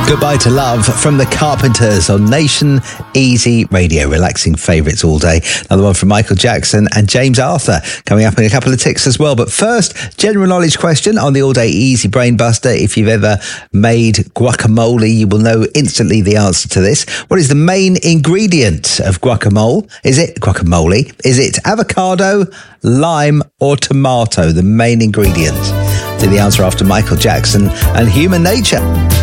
Goodbye to Love from the Carpenters on Nation Easy Radio. Relaxing favourites all day. Another one from Michael Jackson and James Arthur coming up in a couple of ticks as well. But first, general knowledge question on the All Day Easy Brain Buster. If you've ever made guacamole, you will know instantly the answer to this. What is the main ingredient of guacamole? Is it guacamole? Is it avocado, lime or tomato? The main ingredient. To the answer after Michael Jackson and Human Nature.